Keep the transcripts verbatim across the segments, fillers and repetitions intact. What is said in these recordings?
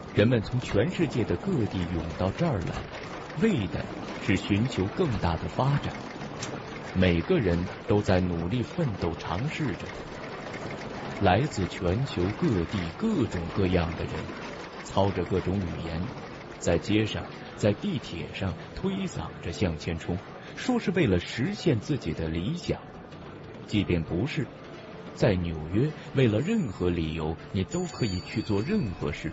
人们从全世界的各地涌到这儿来，为的是寻求更大的发展。每个人都在努力奋斗，尝试着。来自全球各地各种各样的人，操着各种语言，在街上、在地铁上推搡着向前冲，说是为了实现自己的理想。即便不是，在纽约，为了任何理由，你都可以去做任何事。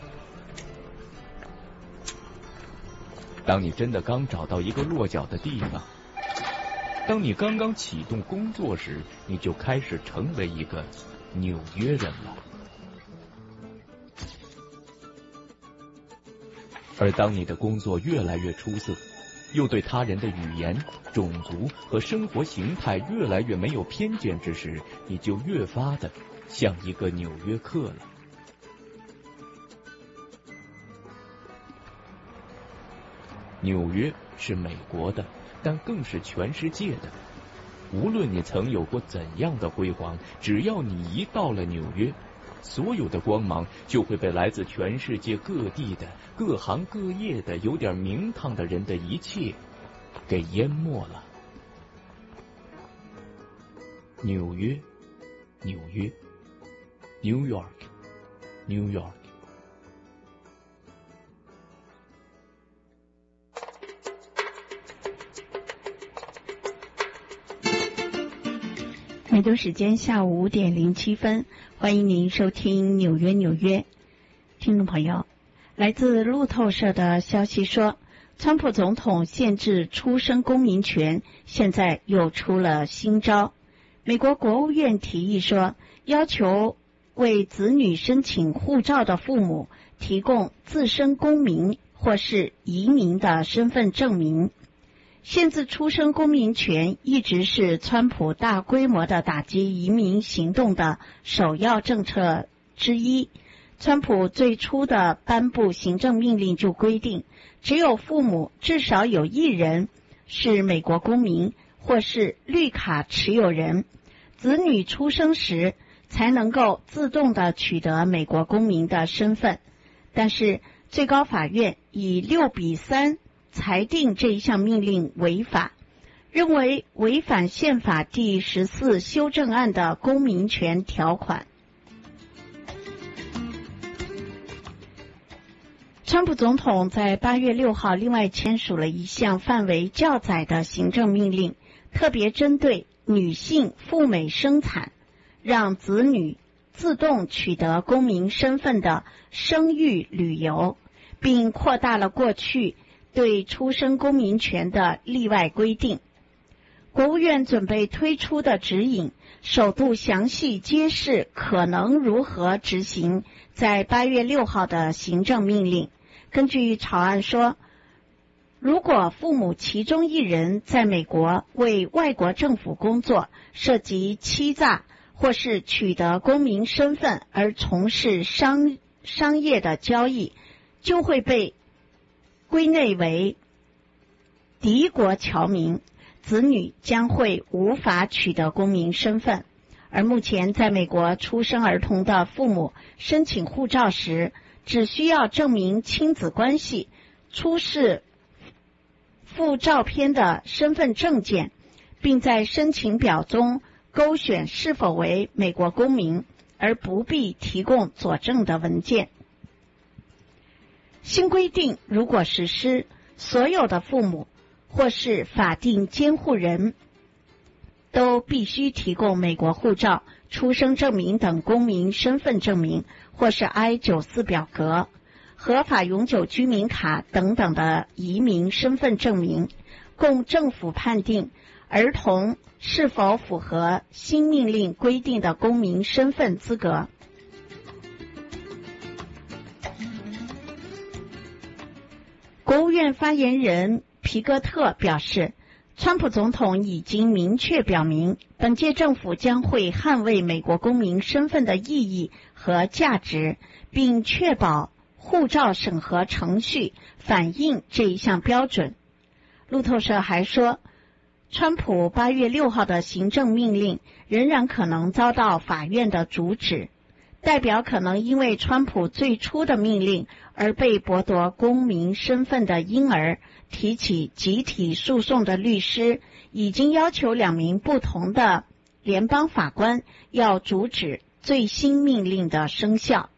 当你真的刚找到一个落脚的地方，当你刚刚启动工作时，你就开始成为一个纽约人了。而当你的工作越来越出色，又对他人的语言、种族和生活形态越来越没有偏见之时，你就越发的像一个纽约客了。纽约是美国的，但更是全世界的。无论你曾有过怎样的辉煌，只要你一到了纽约，所有的光芒就会被来自全世界各地的各行各业的有点名堂的人的一切给淹没了。纽约，纽约 ，New York，New York。 美东时间下午五点零七分，欢迎您收听纽约纽约。听众朋友，来自路透社的消息说，川普总统限制出生公民权，现在又出了新招。美国国务院提议说，要求为子女申请护照的父母提供自身公民或是移民的身份证明。限制出生公民权一直是川普大规模的打击移民行动的首要政策之一。川普最初的颁布行政命令就规定，只有父母至少有一人是美国公民或是绿卡持有人，子女出生时才能够自动的取得美国公民的身份。但是最高法院以六比三裁定这一项命令违法，认为违反宪法第十四修正案的公民权条款。川普总统在八月六号另外签署了一项范围较窄的行政命令，特别针对女性赴美生产，让子女自动取得公民身份的生育旅游，并扩大了过去对出生公民权的例外规定。国务院准备推出的指引首度详细揭示可能如何执行在八月六号的行政命令。根据草案说，如果父母其中一人在美国为外国政府工作，涉及欺诈或是取得公民身份而从事商商业的交易，就会被归类为敌国侨民，子女将会无法取得公民身份。而目前在美国出生儿童的父母申请护照时，只需要证明亲子关系，出示附照片的身份证件，并在申请表中勾选是否为美国公民，而不必提供佐证的文件。新规定如果实施，所有的父母或是法定监护人都必须提供美国护照、出生证明等公民身份证明，或是 I 九四 表格、合法永久居民卡等等的移民身份证明，供政府判定儿童是否符合新命令规定的公民身份资格。国务院发言人皮格特表示，川普总统已经明确表明，本届政府将会捍卫美国公民身份的意义和价值，并确保护照审核程序反映这一项标准。路透社还说，川普八月六号的行政命令仍然可能遭到法院的阻止， 代表可能因为川普最初的命令而被剥夺公民身份的婴儿提起集体诉讼的律师，已经要求两名不同的联邦法官要阻止最新命令的生效。